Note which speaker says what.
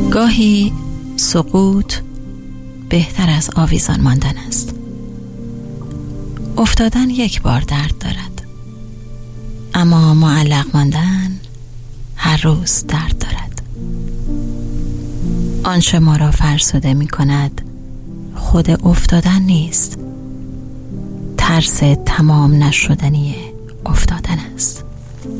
Speaker 1: گاهی سقوط بهتر از آویزان ماندن است. افتادن یک بار درد دارد، اما معلق ماندن هر روز درد دارد. آنچه ما را فرسوده می کند خود افتادن نیست، ترس تمام نشدنی افتادن است.